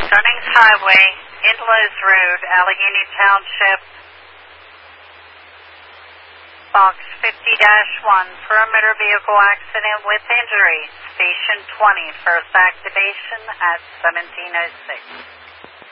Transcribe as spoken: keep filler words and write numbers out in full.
Jennings Highway, Inlows Road, Allegheny Township, box fifty dash one, perimeter vehicle accident with injury, station twenty, first activation at seventeen oh six.